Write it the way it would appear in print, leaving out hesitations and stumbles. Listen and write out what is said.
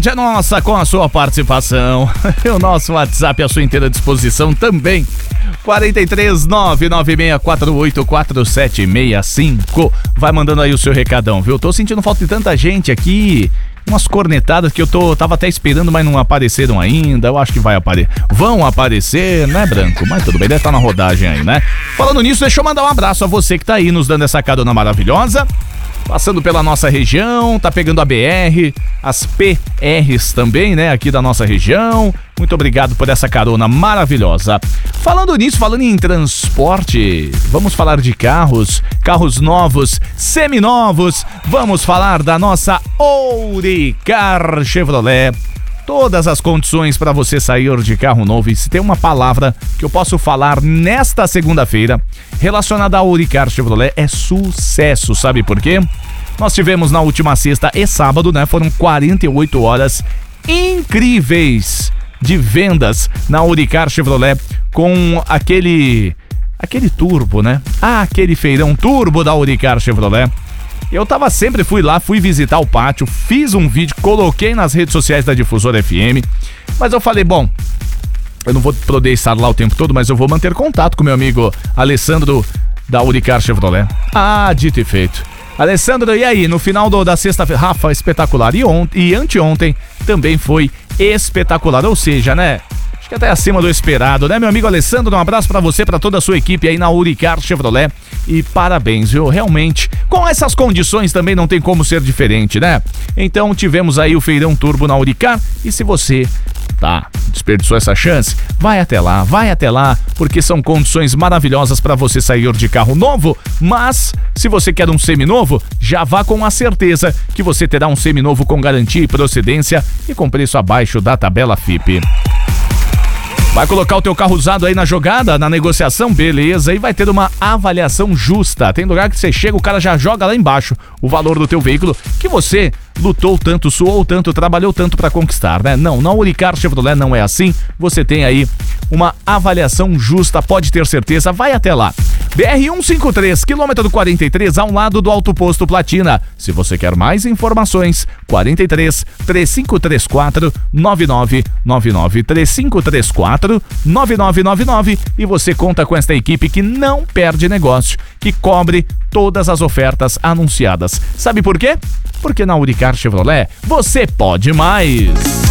tarde é nossa com a sua participação. O nosso WhatsApp à sua inteira disposição também. 43996484765. Vai mandando aí o seu recadão, viu? Tô sentindo falta de tanta gente aqui. Umas cornetadas que tava até esperando, mas não apareceram ainda. Eu acho que vão aparecer, né, Branco? Mas tudo bem, deve estar na rodagem aí, né? Falando nisso, deixa eu mandar um abraço a você que tá aí nos dando essa carona maravilhosa. Passando pela nossa região, tá pegando a BR, as PRs também, né, aqui da nossa região. Muito obrigado por essa carona maravilhosa. Falando nisso, falando em transporte, vamos falar de carros novos, seminovos. Vamos falar da nossa Ouricar Chevrolet. Todas as condições para você sair de carro novo. E se tem uma palavra que eu posso falar nesta segunda-feira relacionada ao Ouricar Chevrolet, é sucesso. Sabe por quê? Nós tivemos na última sexta e sábado, né? Foram 48 horas incríveis de vendas na Ouricar Chevrolet com aquele turbo, né? Aquele feirão turbo da Ouricar Chevrolet. Eu fui visitar o pátio, fiz um vídeo, coloquei nas redes sociais da Difusora FM, mas eu falei, bom, eu não vou poder estar lá o tempo todo, mas eu vou manter contato com meu amigo Alessandro da Ouricar Chevrolet. Dito e feito. Alessandro, e aí, no final da sexta-feira, Rafa, espetacular. E anteontem também foi espetacular, ou seja, né? Acho que até acima do esperado, né, meu amigo Alessandro? Um abraço pra você, pra toda a sua equipe aí na Ouricar Chevrolet. E parabéns, viu? Realmente, com essas condições também não tem como ser diferente, né? Então tivemos aí o feirão turbo na Ouricar. E se você desperdiçou essa chance, vai até lá, porque são condições maravilhosas para você sair de carro novo. Mas se você quer um seminovo, já vá com a certeza que você terá um seminovo com garantia e procedência e com preço abaixo da tabela FIPE. Vai colocar o teu carro usado aí na jogada, na negociação, beleza, e vai ter uma avaliação justa. Tem lugar que você chega, o cara já joga lá embaixo o valor do teu veículo que você lutou tanto, suou tanto, trabalhou tanto para conquistar, né? Não, na Ouricar Chevrolet não é assim. Você tem aí uma avaliação justa, pode ter certeza, vai até lá. BR-153, quilômetro 43, ao lado do Alto Posto Platina. Se você quer mais informações, 43 3534 9999, 3534 9999, e você conta com esta equipe que não perde negócio, que cobre todas as ofertas anunciadas. Sabe por quê? Porque na Ouricar Chevrolet você pode mais.